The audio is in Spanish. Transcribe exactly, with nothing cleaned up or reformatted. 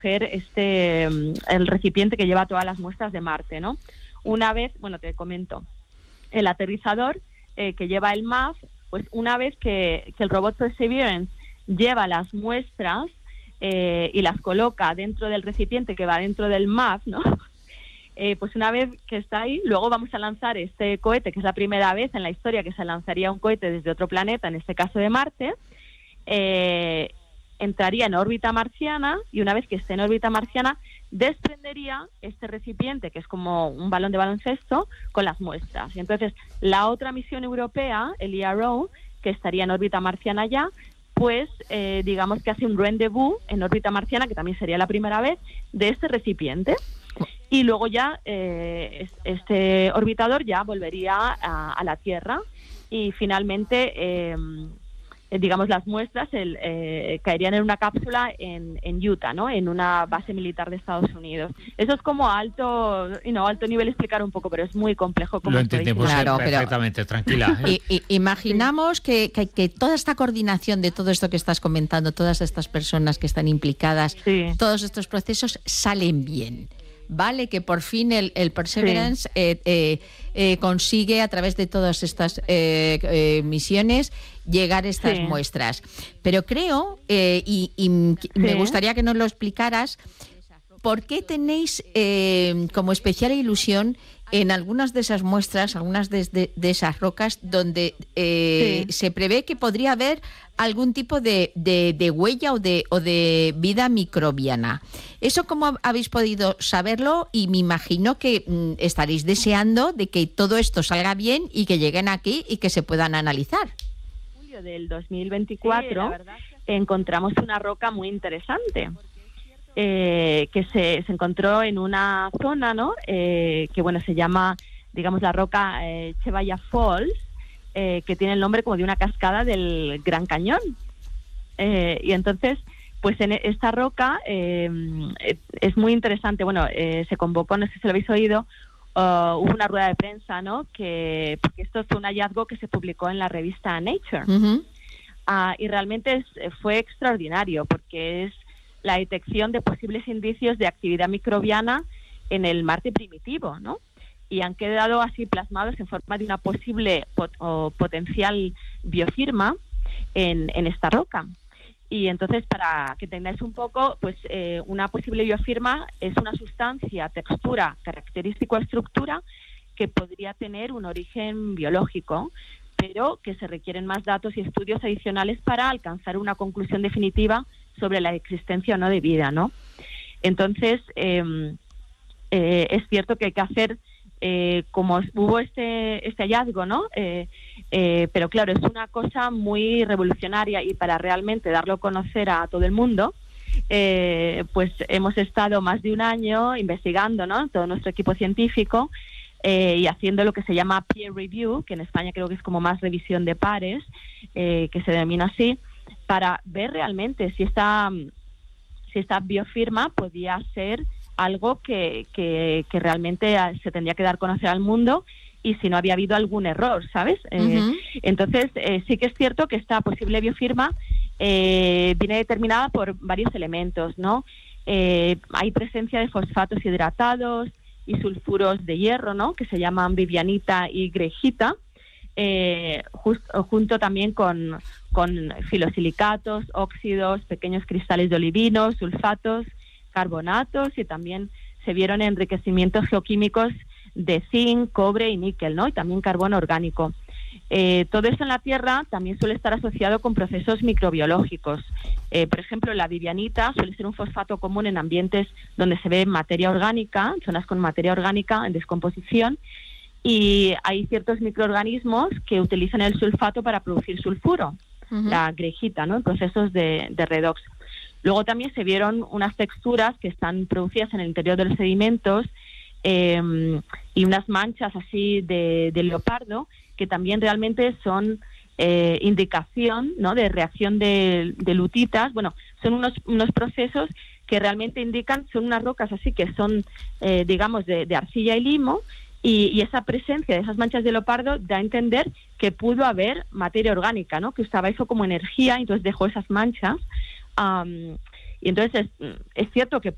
este el recipiente que lleva todas las muestras de Marte, ¿no? Una vez, bueno, te comento, el aterrizador eh, que lleva el M A F, pues una vez que, que el robot Perseverance lleva las muestras eh, y las coloca dentro del recipiente que va dentro del M A F, ¿no? Eh, pues una vez que está ahí, luego vamos a lanzar este cohete, que es la primera vez en la historia que se lanzaría un cohete desde otro planeta, en este caso de Marte, eh, entraría en órbita marciana y una vez que esté en órbita marciana desprendería este recipiente, que es como un balón de baloncesto, con las muestras. Y entonces la otra misión europea, el E R O, que estaría en órbita marciana ya, pues eh, digamos que hace un rendezvous en órbita marciana, que también sería la primera vez, de este recipiente. Y luego ya eh, este orbitador ya volvería a, a la Tierra y finalmente, eh, digamos, las muestras el, eh, caerían en una cápsula en, en Utah, ¿no? En una base militar de Estados Unidos. Eso es como alto, you know, alto nivel explicar un poco, pero es muy complejo. Como lo entendemos claro, perfectamente, pero, tranquila. ¿eh? Y, y, imaginamos que, que, que toda esta coordinación de todo esto que estás comentando, todas estas personas que están implicadas, sí. todos estos procesos salen bien. Vale, que por fin el, el Perseverance sí. eh, eh, eh, consigue a través de todas estas eh, eh, misiones llegar a estas sí. muestras. Pero creo, eh, y, y sí. me gustaría que nos lo explicaras, ¿por qué tenéis eh, como especial ilusión en algunas de esas muestras, algunas de, de, de esas rocas, donde eh, sí. se prevé que podría haber algún tipo de, de, de huella o de, o de vida microbiana? ¿Eso cómo habéis podido saberlo? Y me imagino que mm, estaréis deseando de que todo esto salga bien y que lleguen aquí y que se puedan analizar. En julio del dos mil veinticuatro sí, encontramos una roca muy interesante. Eh, que se, se encontró en una zona, ¿no? Eh, que bueno, se llama, digamos, la roca eh, Chevalla Falls, eh, que tiene el nombre como de una cascada del Gran Cañón. Eh, y entonces, pues en esta roca eh, es muy interesante. Bueno, eh, se convocó, no sé si lo habéis oído, uh, hubo una rueda de prensa, ¿no? Que porque esto fue un hallazgo que se publicó en la revista Nature. Uh-huh. Uh, y realmente es, fue extraordinario porque es la detección de posibles indicios de actividad microbiana en el Marte primitivo, ¿no? Y han quedado así plasmados en forma de una posible pot- o potencial biofirma en, en esta roca. Y entonces, para que tengáis un poco, pues eh, una posible biofirma es una sustancia, textura, característica o estructura que podría tener un origen biológico, pero que se requieren más datos y estudios adicionales para alcanzar una conclusión definitiva sobre la existencia o no de vida, ¿no? Entonces, eh, eh, es cierto que hay que hacer, eh, como hubo este este hallazgo, ¿no? Eh, eh, pero claro, es una cosa muy revolucionaria y para realmente darlo a conocer a todo el mundo, eh, pues hemos estado más de un año investigando, ¿no? Todo nuestro equipo científico eh, y haciendo lo que se llama peer review, que en España creo que es como más revisión de pares, eh, que se denomina así, para ver realmente si esta, si esta biofirma podía ser algo que, que, que realmente se tendría que dar a conocer al mundo y si no había habido algún error, ¿sabes? Uh-huh. Eh, entonces, eh, sí que es cierto que esta posible biofirma eh, viene determinada por varios elementos, ¿no? Eh, hay presencia de fosfatos hidratados y sulfuros de hierro, ¿no? Que se llaman vivianita y grejita. Eh, just, junto también con, con filosilicatos, óxidos, pequeños cristales de olivino, sulfatos, carbonatos y también se vieron enriquecimientos geoquímicos de zinc, cobre y níquel, ¿no? Y también carbono orgánico. Eh, todo eso en la Tierra también suele estar asociado con procesos microbiológicos. Eh, por ejemplo, la vivianita suele ser un fosfato común en ambientes donde se ve materia orgánica, zonas con materia orgánica en descomposición, y hay ciertos microorganismos que utilizan el sulfato para producir sulfuro, uh-huh. la grejita, ¿no? En procesos de, de redox. Luego también se vieron unas texturas que están producidas en el interior de los sedimentos eh, y unas manchas así de, de leopardo que también realmente son eh, indicación, ¿no? De reacción de, de lutitas. Bueno, son unos, unos procesos que realmente indican, son unas rocas así que son, eh, digamos, de, de arcilla y limo. Y, y esa presencia de esas manchas de leopardo da a entender que pudo haber materia orgánica, ¿no? Que usaba eso como energía y entonces dejó esas manchas. Um, y entonces es, es cierto que